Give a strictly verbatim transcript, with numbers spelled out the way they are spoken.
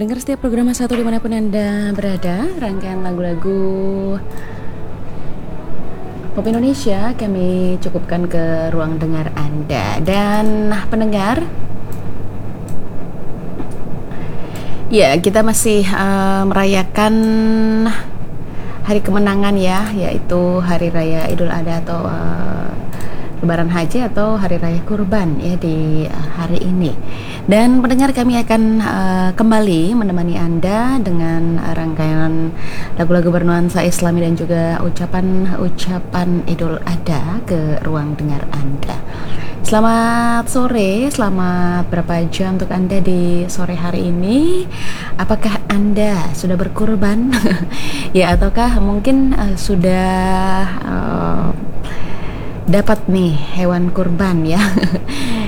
Pendengar setiap program satu dimanapun Anda berada, rangkaian lagu-lagu pop Indonesia kami cukupkan ke ruang dengar Anda. Dan nah pendengar, ya kita masih uh, merayakan hari kemenangan ya, yaitu Hari Raya Idul Adha atau uh, Lebaran Haji atau Hari Raya Kurban ya di hari ini. Dan pendengar, kami akan uh, kembali menemani Anda dengan uh, rangkaian lagu-lagu bernuansa Islami dan juga ucapan-ucapan Idul Adha ke ruang dengar Anda. Selamat sore, selamat berapa jam untuk Anda di sore hari ini. Apakah Anda sudah berkurban? Ya, ataukah mungkin uh, sudah uh, dapat nih hewan kurban ya.